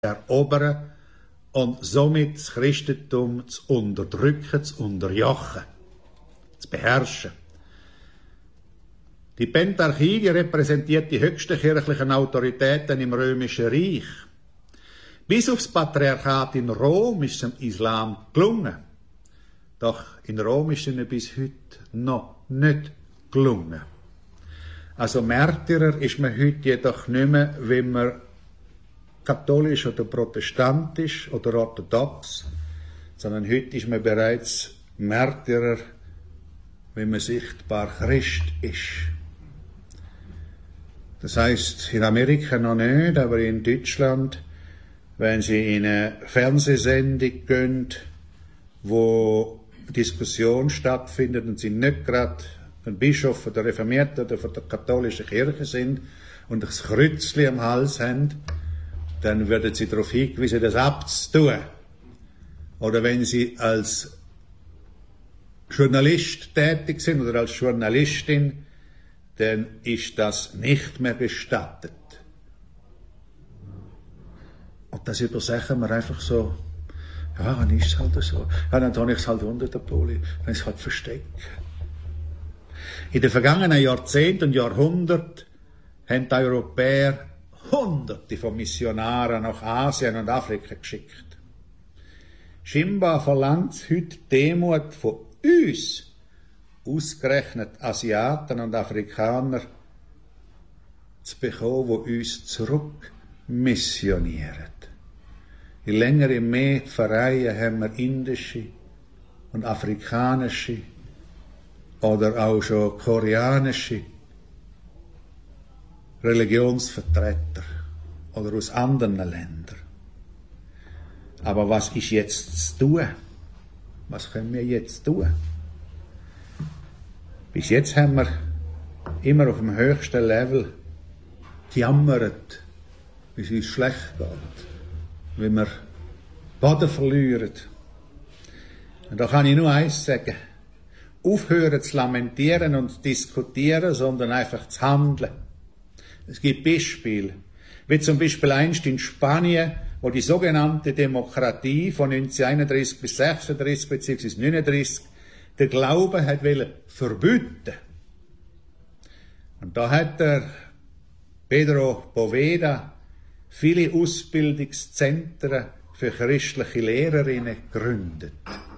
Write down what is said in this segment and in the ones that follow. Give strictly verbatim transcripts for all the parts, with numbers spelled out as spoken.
erobern und somit das Christentum zu unterdrücken, zu unterjochen, zu beherrschen. Die Pentarchie, die repräsentiert die höchsten kirchlichen Autoritäten im Römischen Reich. Bis aufs Patriarchat in Rom ist es dem Islam gelungen. Doch in Rom ist es ihnen bis heute noch nicht gelungen. Also Märtyrer ist man heute jedoch nicht mehr, wenn man katholisch oder protestantisch oder orthodox, sondern heute ist man bereits Märtyrer, wenn man sichtbar Christ ist. Das heißt, in Amerika noch nicht, aber in Deutschland, wenn Sie in eine Fernsehsendung gehen, wo Diskussion stattfindet und Sie nicht gerade ein Bischof von der Reformierten oder von der katholischen Kirche sind und das Kreuzchen am Hals haben, dann werden Sie darauf hingewiesen, das abzutun. Oder wenn Sie als Journalist tätig sind oder als Journalistin, dann ist das nicht mehr gestattet. Und das übersagen wir einfach so, ja, dann ist es halt so. Ja, dann tue ich es halt unter der Poli, dann ist es halt versteckt. In den vergangenen Jahrzehnten und Jahrhunderten haben die Europäer Hunderte von Missionaren nach Asien und Afrika geschickt. Scheinbar verlangt es heute Demut von uns, ausgerechnet Asiaten und Afrikaner, zu bekommen, die uns zurück missionieren. Je länger, je mehr Pfarreien haben wir indische und afrikanische oder auch schon koreanische Religionsvertreter oder aus anderen Ländern. Aber was ist jetzt zu tun? Was können wir jetzt tun? Bis jetzt haben wir immer auf dem höchsten Level gejammert, wie es uns schlecht geht, wie wir Boden verlieren. Und da kann ich nur eins sagen: Aufhören zu lamentieren und zu diskutieren, sondern einfach zu handeln. Es gibt Beispiele, wie zum Beispiel einst in Spanien, wo die sogenannte Demokratie von neunzehnhunderteinunddreißig bis sechsunddreißig bzw. neununddreißig den Glauben hat wollen verbieten. Und da hat der Pedro Poveda viele Ausbildungszentren für christliche Lehrerinnen gegründet.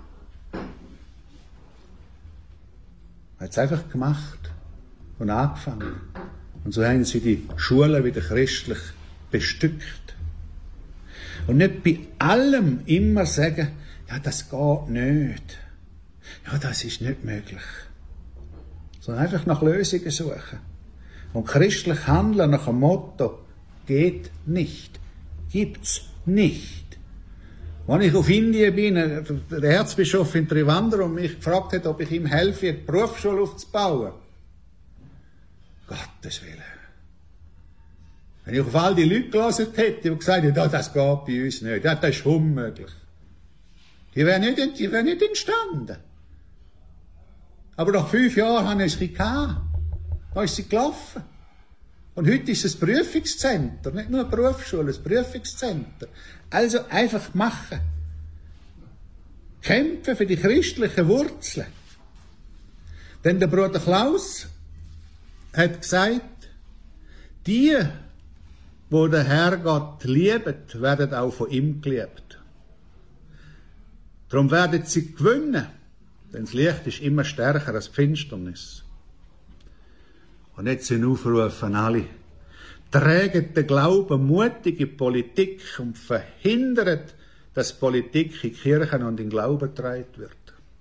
Er hat es einfach gemacht und angefangen. Und so haben sie die Schulen wieder christlich bestückt. Und nicht bei allem immer sagen, ja, das geht nicht. Ja, das ist nicht möglich. Sondern einfach nach Lösungen suchen. Und christlich handeln nach dem Motto, geht nicht, gibt's nicht. Als ich auf Indien bin, der Erzbischof in Trivandrum mich gefragt hat, ob ich ihm helfe, eine Berufsschule aufzubauen. Gottes Willen. Wenn ich auf all die Leute gelesen hätte, die gesagt hätten, ja, das geht bei uns nicht, ja, das ist unmöglich. Die wären nicht, die wären nicht entstanden. Aber nach fünf Jahren haben sie es gehabt. Da ist sie gelaufen. Und heute ist es ein Prüfungszentrum, nicht nur eine Berufsschule, ein Prüfungszentrum. Also einfach machen. Kämpfen für die christlichen Wurzeln. Denn der Bruder Klaus hat gesagt, die, wo der Herrgott liebt, werden auch von ihm geliebt. Darum werden sie gewinnen, denn das Licht ist immer stärker als die Finsternis. Und jetzt sind Aufrufen alle, trägt den Glauben mutig in Politik und verhindert, dass Politik in Kirchen und in Glauben getragen wird.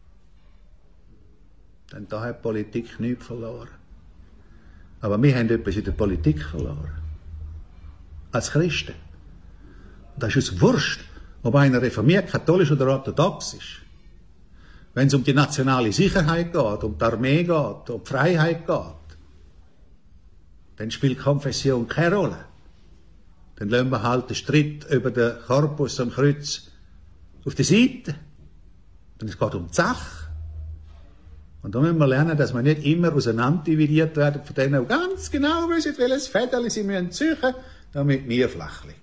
Denn da hat Politik nichts verloren. Aber wir haben etwas in der Politik verloren. Als Christen. Und das ist uns wurscht, ob einer reformiert, katholisch oder orthodox ist. Wenn es um die nationale Sicherheit geht, um die Armee geht, um die Freiheit geht, dann spielt Konfession keine Rolle. Dann lassen wir halt den Streit über den Korpus am Kreuz auf die Seite. Denn es geht um die Sache. Und da müssen wir lernen, dass wir nicht immer auseinanderdividiert werden von denen, die ganz genau wissen, welches Federli sie müssen suchen, damit wir flach liegen.